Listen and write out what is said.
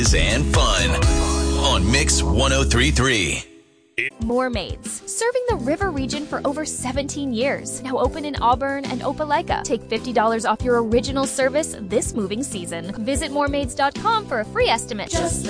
And fun on Mix 103.3. Moormaids, serving the river region for over 17 years. Now open in Auburn and Opelika. Take $50 off your original service this moving season. Visit moormaids.com for a free estimate.